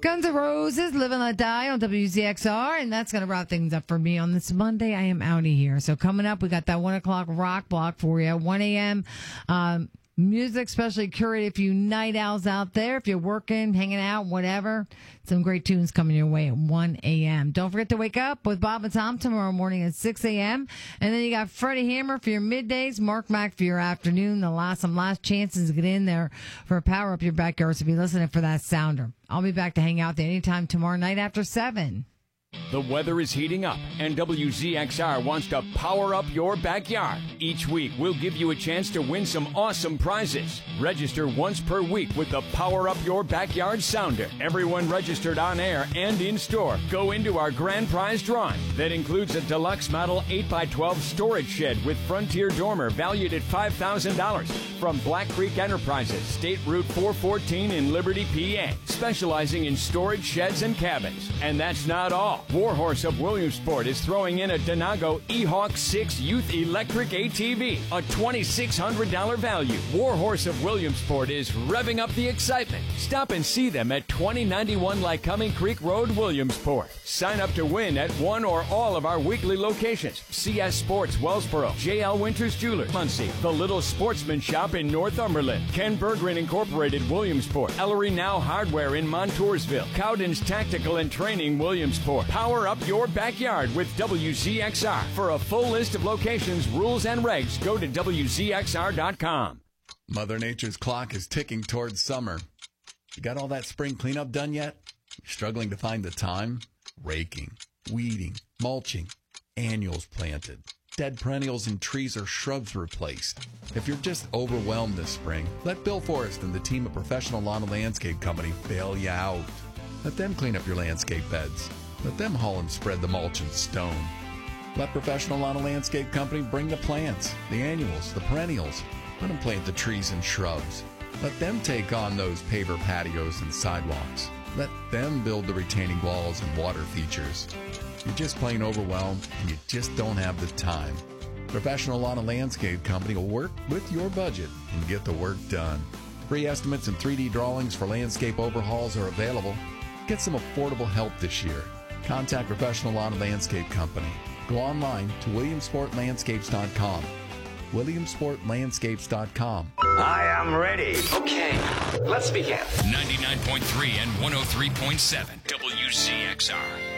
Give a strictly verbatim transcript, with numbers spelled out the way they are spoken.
Guns N' Roses, Live and Let Die on W Z X R, and that's going to wrap things up for me on this Monday. I am out of here. So coming up, we got that one o'clock rock block for you. one a.m. Um, music, especially curated for you night owls out there. If you're working, hanging out, whatever, some great tunes coming your way at one a.m. Don't forget to wake up with Bob and Tom tomorrow morning at six a.m. And then you got Freddie Hammer for your middays, Mark Mack for your afternoon. The last, some last chances to get in there for Power Up Your Backyard. So be listening for that sounder. I'll be back to hang out there anytime tomorrow night after seven. The weather is heating up, and W Z X R wants to power up your backyard. Each week, we'll give you a chance to win some awesome prizes. Register once per week with the Power Up Your Backyard Sounder. Everyone registered on air and in store go into our grand prize drawing. That includes a deluxe model eight by twelve storage shed with Frontier Dormer valued at five thousand dollars from Black Creek Enterprises, State Route four fourteen in Liberty, P A, specializing in storage sheds and cabins. And that's not all. Warhorse of Williamsport is throwing in a Denago E-Hawk six Youth Electric A T V, a two thousand six hundred dollars value. Warhorse of Williamsport is revving up the excitement. Stop and see them at twenty ninety-one Lycoming Creek Road, Williamsport. Sign up to win at one or all of our weekly locations. C S Sports, Wellsboro, J L Winters Jewelers, Muncie, The Little Sportsman Shop in Northumberland, Ken Berggren Incorporated, Williamsport, Ellery Now Hardware in Montoursville, Cowden's Tactical and Training, Williamsport. Power up your backyard with W Z X R. For a full list of locations, rules, and regs, go to W Z X R dot com. Mother Nature's clock is ticking towards summer. You got all that spring cleanup done yet? You're struggling to find the time? Raking, weeding, mulching, annuals planted, dead perennials and trees or shrubs replaced. If you're just overwhelmed this spring, let Bill Forrest and the team at Professional Lawn and Landscape Company bail you out. Let them clean up your landscape beds. Let them haul and spread the mulch and stone. Let Professional Lawn and Landscape Company bring the plants, the annuals, the perennials. Let them plant the trees and shrubs. Let them take on those paver patios and sidewalks. Let them build the retaining walls and water features. You're just plain overwhelmed and you just don't have the time. Professional Lawn and Landscape Company will work with your budget and get the work done. Free estimates and three D drawings for landscape overhauls are available. Get some affordable help this year. Contact Professional Lawn and Landscape Company. Go online to williamsport landscapes dot com. williamsport landscapes dot com. I am ready. Okay, let's begin. ninety-nine point three and one oh three point seven W Z X R.